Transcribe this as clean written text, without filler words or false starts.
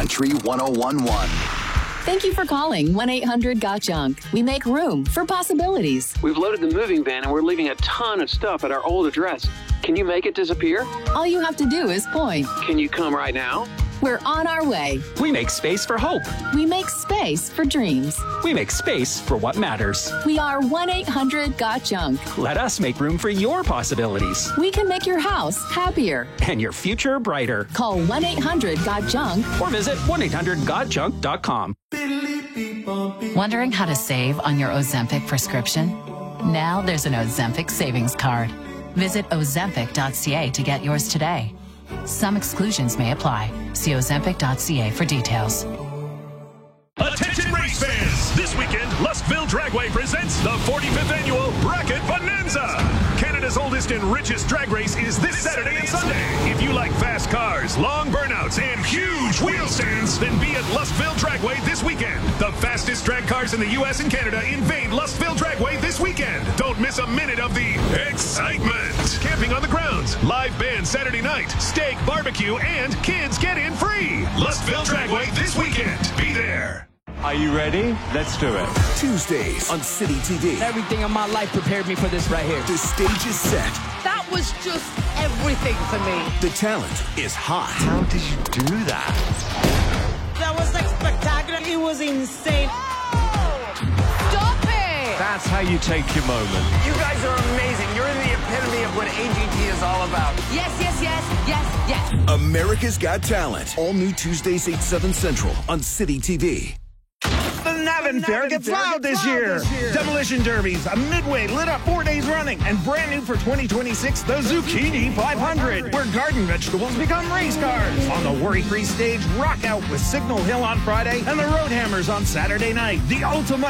Country 101.1. Thank you for calling 1-800-GOT-JUNK. We make room for possibilities. We've loaded the moving van and we're leaving a ton of stuff at our old address. Can you make it disappear? All you have to do is point. Can you come right now? We're on our way. We make space for hope. We make space for dreams. We make space for what matters. We are 1-800-GOT-JUNK. Let us make room for your possibilities. We can make your house happier. And your future brighter. Call 1-800-GOT-JUNK. Or visit 1-800-GOT-JUNK.com. Wondering how to save on your Ozempic prescription? Now there's an Ozempic savings card. Visit Ozempic.ca to get yours today. Some exclusions may apply. See Ozempic.ca for details. Attention race fans! This weekend, Lustville Dragway presents the 45th annual Bracket Bonanza. Canada's oldest and richest drag race is this Saturday and Sunday. If you like fast cars, long burnouts, and huge wheel stands, then be at Lustville Dragway this weekend. The fastest drag cars in the U.S. and Canada invade Lustville Dragway this weekend. Don't miss a minute of the excitement. Camping on the grounds, live band Saturday night, steak, barbecue, and kids get in free. Lustville Dragway this weekend. Be there. Are you ready? Let's do it. Tuesdays on City TV. Everything in my life prepared me for this right here. The stage is set. That was just everything for me. The talent is hot. How did you do that? That was like spectacular. It was insane. Stop it! That's how you take your moment. You guys are amazing. You're the epitome of what AGT is all about. Yes, yes, yes, yes, yes. America's Got Talent. All new Tuesdays 8/7 Central on City TV. The Navan Fair gets loud this year. Demolition Derbies, a Midway lit up 4 days running, and brand new for 2026, the Zucchini 500, where garden vegetables become race cars. On the worry-free stage, rock out with Signal Hill on Friday and the Roadhammers on Saturday night. The ultimate